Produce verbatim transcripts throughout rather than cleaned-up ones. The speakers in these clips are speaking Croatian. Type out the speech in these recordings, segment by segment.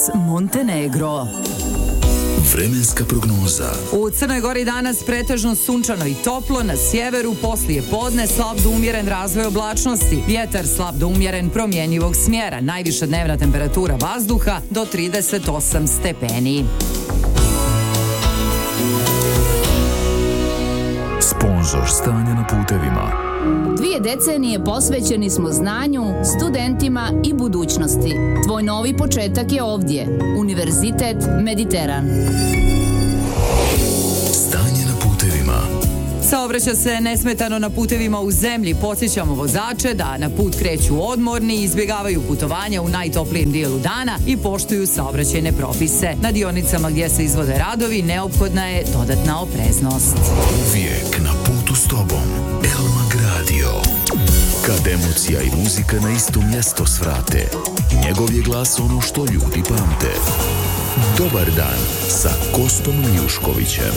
Montenegro. Vremenska prognoza. U Crnoj Gori danas pretežno sunčano i toplo, na sjeveru poslije podne slab do umjeren razvoj oblačnosti, vjetar slab do umjeren promjenjivog smjera, najviša dnevna temperatura vazduha do trideset osam stepeni. Sponzor stanja na putevima. Dvije decenije posvećeni smo znanju, studentima i budućnosti. Tvoj novi početak je ovdje. Univerzitet Mediteran. Stanje na putevima. Saobraća se nesmetano na putevima u zemlji. Podsjećamo vozače da na put kreću odmorni, izbjegavaju putovanja u najtoplijem dijelu dana i poštuju saobraćajne propise. Na dionicama gdje se izvode radovi neophodna je dodatna opreznost. Uvijek na putu s tobom. Elmag Radio. Kad emocija i muzika na isto mjesto svrate, njegov je glas ono što ljudi pamte. Dobar dan sa Kostom Ljuškovićem.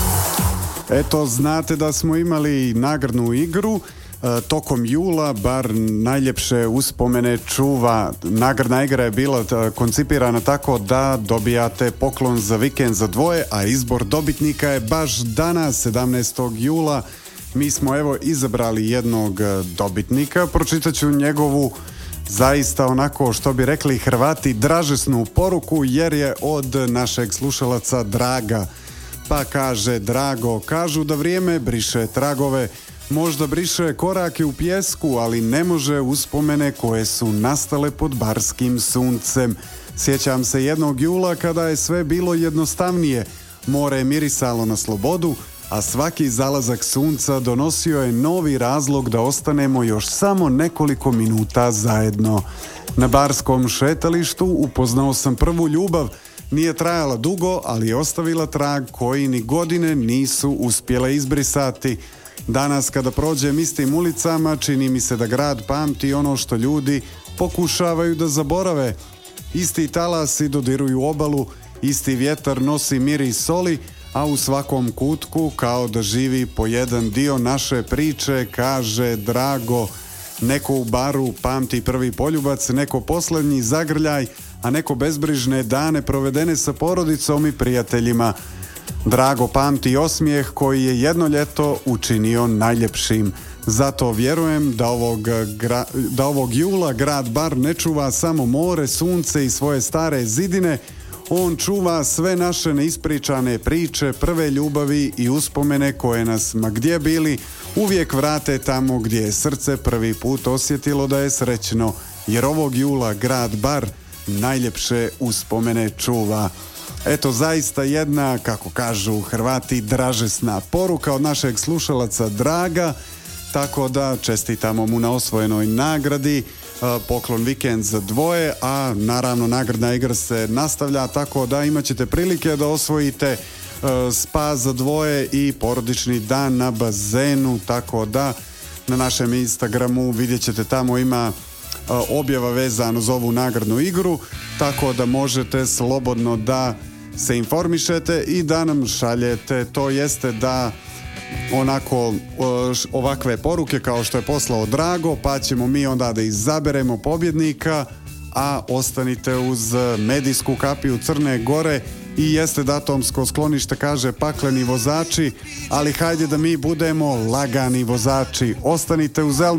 Eto, znate da smo imali nagradnu igru e, tokom jula, bar najljepše uspomene čuva. Nagradna igra je bila t- koncipirana tako da dobijate poklon za vikend za dvoje, a izbor dobitnika je baš danas, sedamnaestog jula. Mi smo evo izabrali jednog dobitnika, pročitat ću njegovu zaista onako, što bi rekli Hrvati, dražesnu poruku, jer je od našeg slušalaca Draga. Pa kaže: Drago, kažu da vrijeme briše tragove, možda briše korake u pjesku, ali ne može uspomene koje su nastale pod barskim suncem. Sjećam se jednog jula kada je sve bilo jednostavnije, more je mirisalo na slobodu, a svaki zalazak sunca donosio je novi razlog da ostanemo još samo nekoliko minuta zajedno. Na barskom šetalištu upoznao sam prvu ljubav. Nije trajala dugo, ali je ostavila trag koji ni godine nisu uspjele izbrisati. Danas kada prođem istim ulicama, čini mi se da grad pamti ono što ljudi pokušavaju da zaborave. Isti talasi dodiruju obalu, isti vjetar nosi miris soli, a u svakom kutku kao da živi po jedan dio naše priče, kaže Drago. Neko u baru pamti prvi poljubac, neko posljednji zagrljaj, a neko bezbrižne dane provedene sa porodicom i prijateljima. Drago pamti osmijeh koji je jedno ljeto učinio najljepšim. Zato vjerujem da ovog, gra, da ovog jula grad Bar ne čuva samo more, sunce i svoje stare zidine. On čuva sve naše neispričane priče, prve ljubavi i uspomene koje nas, ma gdje bili, uvijek vrate tamo gdje je srce prvi put osjetilo da je srećno. Jer ovog jula grad Bar najljepše uspomene čuva. Eto, zaista jedna, kako kažu Hrvati, dražesna poruka od našeg slušalaca Draga, tako da čestitamo mu na osvojenoj nagradi, poklon vikend za dvoje, a naravno nagradna igra se nastavlja, tako da imat ćete prilike da osvojite spa za dvoje i porodični dan na bazenu, tako da na našem Instagramu vidjet ćete, tamo ima objava vezano za ovu nagradnu igru, tako da možete slobodno da se informišete i da nam šaljete, to jeste da onako ovakve poruke kao što je poslao Drago, pa ćemo mi onda da izaberemo pobjednika, a ostanite uz medijsku kapiju Crne Gore i jeste da atomsko sklonište kaže pakleni vozači, ali hajde da mi budemo lagani vozači. Ostanite uz El